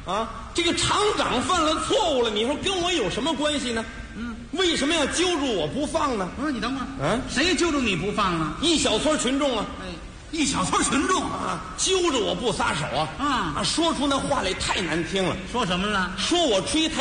啊，这个厂长犯了错误了，你说跟我有什么关系呢？为什么要揪住我不放呢？ 不是你等会儿，谁揪住你不放啊？ 一小撮群众啊， 一小撮群众啊，揪着我不撒手啊，说出那话来太难听了。 说什么了？ 说我吹